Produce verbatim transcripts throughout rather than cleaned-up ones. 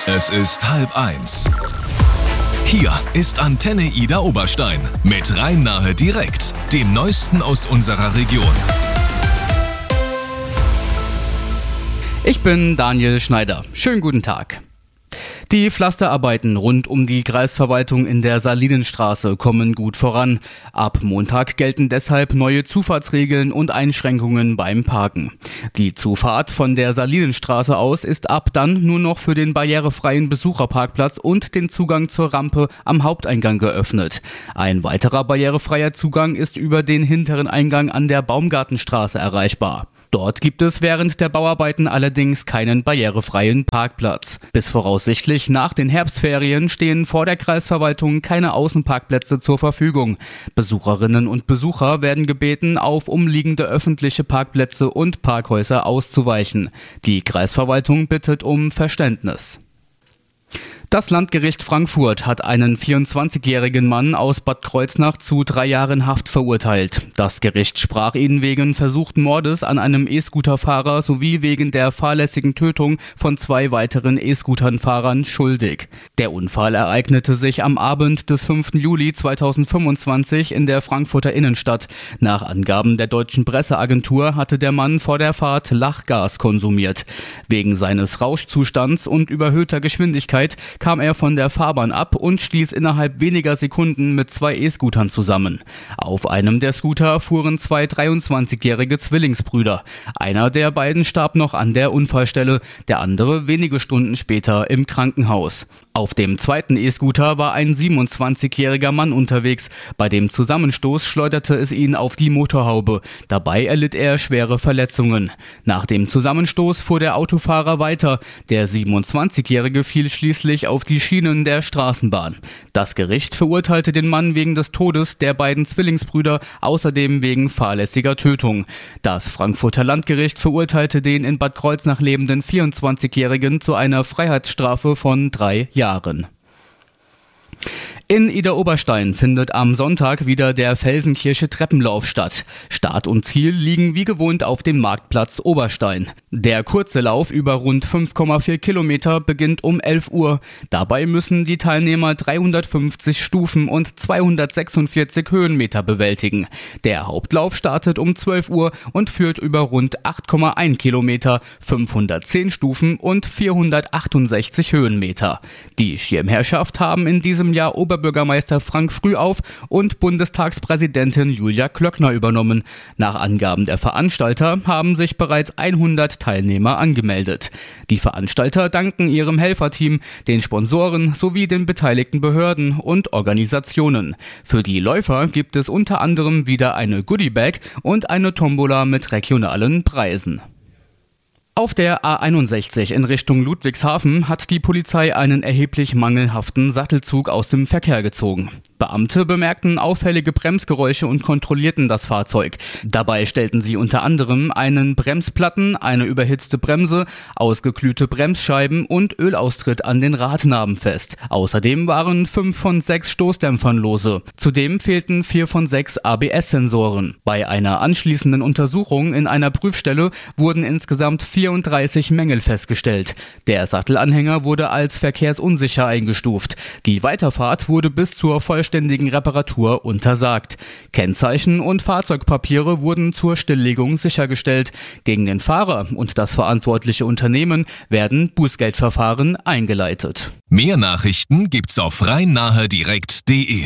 Es ist halb eins. Hier ist Antenne Ida Oberstein mit Rhein-Nahe direkt, dem Neuesten aus unserer Region. Ich bin Daniel Schneider. Schönen guten Tag. Die Pflasterarbeiten rund um die Kreisverwaltung in der Salinenstraße kommen gut voran. Ab Montag gelten deshalb neue Zufahrtsregeln und Einschränkungen beim Parken. Die Zufahrt von der Salinenstraße aus ist ab dann nur noch für den barrierefreien Besucherparkplatz und den Zugang zur Rampe am Haupteingang geöffnet. Ein weiterer barrierefreier Zugang ist über den hinteren Eingang an der Baumgartenstraße erreichbar. Dort gibt es während der Bauarbeiten allerdings keinen barrierefreien Parkplatz. Bis voraussichtlich nach den Herbstferien stehen vor der Kreisverwaltung keine Außenparkplätze zur Verfügung. Besucherinnen und Besucher werden gebeten, auf umliegende öffentliche Parkplätze und Parkhäuser auszuweichen. Die Kreisverwaltung bittet um Verständnis. Das Landgericht Frankfurt hat einen vierundzwanzigjährigen Mann aus Bad Kreuznach zu drei Jahren Haft verurteilt. Das Gericht sprach ihn wegen versuchten Mordes an einem E-Scooter-Fahrer sowie wegen der fahrlässigen Tötung von zwei weiteren E-Scootern-Fahrern schuldig. Der Unfall ereignete sich am Abend des fünften Juli zweitausendfünfundzwanzig in der Frankfurter Innenstadt. Nach Angaben der deutschen Presseagentur hatte der Mann vor der Fahrt Lachgas konsumiert. Wegen seines Rauschzustands und überhöhter Geschwindigkeit kam er von der Fahrbahn ab und stieß innerhalb weniger Sekunden mit zwei E-Scootern zusammen. Auf einem der Scooter fuhren zwei dreiundzwanzigjährige Zwillingsbrüder. Einer der beiden starb noch an der Unfallstelle, der andere wenige Stunden später im Krankenhaus. Auf dem zweiten E-Scooter war ein siebenundzwanzigjähriger Mann unterwegs. Bei dem Zusammenstoß schleuderte es ihn auf die Motorhaube. Dabei erlitt er schwere Verletzungen. Nach dem Zusammenstoß fuhr der Autofahrer weiter. Der siebenundzwanzigjährige fiel schließlich auf die Schienen der Straßenbahn. Das Gericht verurteilte den Mann wegen des Todes der beiden Zwillingsbrüder, außerdem wegen fahrlässiger Tötung. Das Frankfurter Landgericht verurteilte den in Bad Kreuznach lebenden vierundzwanzigjährigen zu einer Freiheitsstrafe von drei Jahren. In Ida Oberstein findet am Sonntag wieder der Felsenkirche Treppenlauf statt. Start und Ziel liegen wie gewohnt auf dem Marktplatz Oberstein. Der kurze Lauf über rund fünf Komma vier Kilometer beginnt um elf Uhr. Dabei müssen die Teilnehmer dreihundertfünfzig Stufen und zweihundertsechsundvierzig Höhenmeter bewältigen. Der Hauptlauf startet um zwölf Uhr und führt über rund acht Komma eins Kilometer, fünfhundertzehn Stufen und vierhundertachtundsechzig Höhenmeter. Die Schirmherrschaft haben in diesem Jahr Oberbürgermeister Frank Frühauf und Bundestagspräsidentin Julia Klöckner übernommen. Nach Angaben der Veranstalter haben sich bereits hundert Teilnehmer angemeldet. Die Veranstalter danken ihrem Helferteam, den Sponsoren sowie den beteiligten Behörden und Organisationen. Für die Läufer gibt es unter anderem wieder eine Goodiebag und eine Tombola mit regionalen Preisen. Auf der A einundsechzig in Richtung Ludwigshafen hat die Polizei einen erheblich mangelhaften Sattelzug aus dem Verkehr gezogen. Beamte bemerkten auffällige Bremsgeräusche und kontrollierten das Fahrzeug. Dabei stellten sie unter anderem einen Bremsplatten, eine überhitzte Bremse, ausgeglühte Bremsscheiben und Ölaustritt an den Radnaben fest. Außerdem waren fünf von sechs Stoßdämpfern lose. Zudem fehlten vier von sechs A B S-Sensoren. Bei einer anschließenden Untersuchung in einer Prüfstelle wurden insgesamt vierunddreißig Mängel festgestellt. Der Sattelanhänger wurde als verkehrsunsicher eingestuft. Die Weiterfahrt wurde bis zur vollständigen Reparatur untersagt. Kennzeichen und Fahrzeugpapiere wurden zur Stilllegung sichergestellt. Gegen den Fahrer und das verantwortliche Unternehmen werden Bußgeldverfahren eingeleitet. Mehr Nachrichten gibt's auf rhein-nahe direkt punkt de.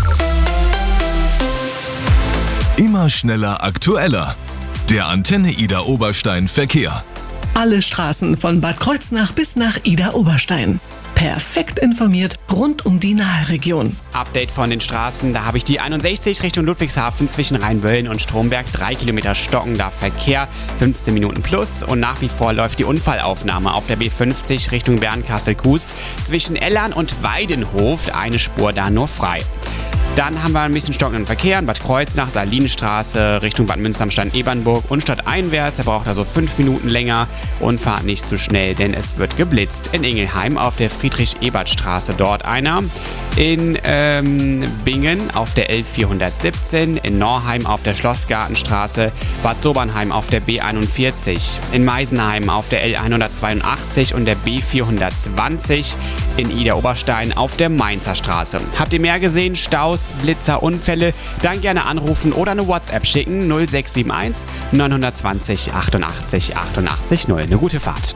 Immer schneller, aktueller. Der Antenne Ida Oberstein Verkehr. Alle Straßen von Bad Kreuznach bis nach Ida Oberstein. Perfekt informiert rund um die Nahe-Region. Update von den Straßen, da habe ich die einundsechzig Richtung Ludwigshafen zwischen Rheinböllen und Stromberg. Drei Kilometer stockender Verkehr, fünfzehn Minuten plus. Und nach wie vor läuft die Unfallaufnahme auf der B fünfzig Richtung Bernkastel-Kues. Zwischen Ellern und Weidenhof, eine Spur da nur frei. Dann haben wir ein bisschen stockenden Verkehr in Bad Kreuznach, Salinenstraße, Richtung Bad Münster-am-Stein-Ebernburg und stadteinwärts. Er braucht also fünf Minuten länger und fahrt nicht zu schnell, denn es wird geblitzt. In Ingelheim auf der Friedrich-Ebert-Straße dort einer. In ähm, Bingen auf der L vierhundertsiebzehn, in Norheim auf der Schlossgartenstraße, Bad Sobernheim auf der B einundvierzig, in Meisenheim auf der L hundertzweiundachtzig und der B vierhundertzwanzig, in Idar-Oberstein auf der Mainzer Straße. Habt ihr mehr gesehen? Staus, Blitzer, Unfälle? Dann gerne anrufen oder eine WhatsApp schicken. null sechs sieben eins neun zwei null achtundachtzig achtundachtzig null. Eine gute Fahrt.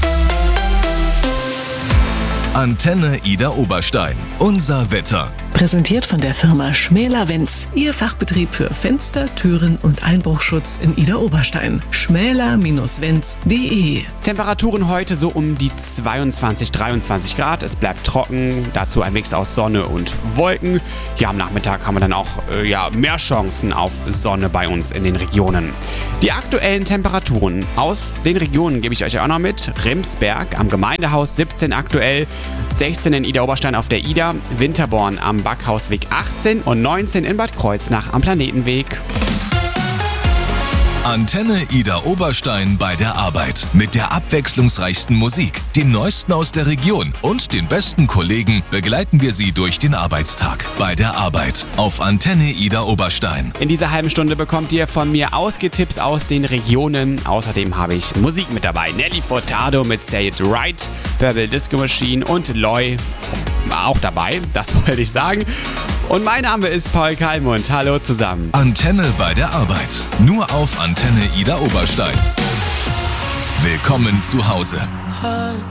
Antenne Idar Oberstein. Unser Wetter. Präsentiert von der Firma Schmäler-Wenz, Ihr Fachbetrieb für Fenster, Türen und Einbruchschutz in Idar Oberstein. schmäler Bindestrich wenz punkt de. Temperaturen heute so um die zweiundzwanzig, dreiundzwanzig Grad. Es bleibt trocken, dazu ein Mix aus Sonne und Wolken. Hier am Nachmittag haben wir dann auch äh, ja, mehr Chancen auf Sonne bei uns in den Regionen. Die aktuellen Temperaturen aus den Regionen gebe ich euch auch noch mit. Rimsberg am Gemeindehaus siebzehn aktuell, sechzehn in Idar Oberstein auf der Idar, Winterborn am Backhausweg achtzehn und neunzehn in Bad Kreuznach am Planetenweg. Antenne Idar Oberstein bei der Arbeit. Mit der abwechslungsreichsten Musik, dem Neuesten aus der Region und den besten Kollegen begleiten wir Sie durch den Arbeitstag. Bei der Arbeit auf Antenne Idar Oberstein. In dieser halben Stunde bekommt ihr von mir Ausgetipps aus den Regionen. Außerdem habe ich Musik mit dabei. Nelly Furtado mit Say It Right, Purple Disco Machine und Loy auch dabei. Das wollte ich sagen. Und mein Name ist Paul Kalmund. Hallo zusammen. Antenne bei der Arbeit. Nur auf Antenne Idar Oberstein. Willkommen zu Hause.